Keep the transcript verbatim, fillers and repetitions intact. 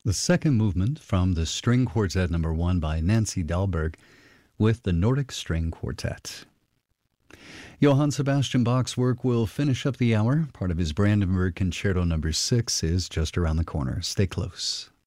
the second movement from the String Quartet number one by Nancy Dahlberg with the Nordic String Quartet. Johann Sebastian Bach's work will finish up the hour. Part of his Brandenburg Concerto number six is just around the corner. Stay close.